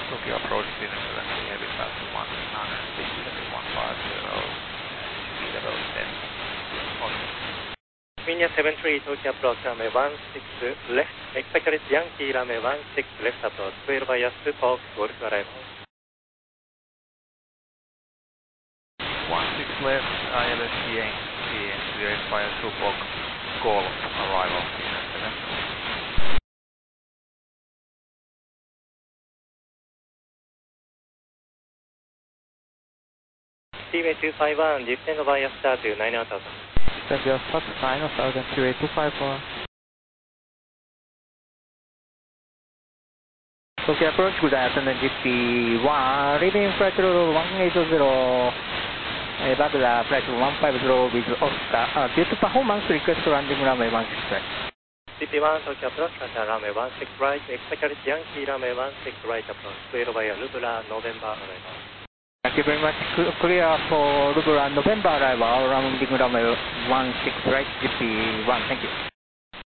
Tokyo approach Sweden 70 heavy fast 160 150, speed about 10 knots. Wind 73 Tokyo approach runway 16 left, expect Yankee runway 16 left approach, clear by us to Golf arrival. 16 left, ILS Yankee, cleared by us to Golf arrival. Seaway 251, descend by us start to 9000. Descend by us start to 9000, Seaway 251. Tokyo approach, good afternoon, GP1, reading flight level 180, Baghdad flight 150 with Oscar, due to performance request landing runway 16 right. GP1 Tokyo approach, runway 16 right, expect Yankee runway 16 right approach, clear by Lubula November arrival. Thank you very much. Clear for Lubula November arrival, landing runway 16 right, GP1, thank you.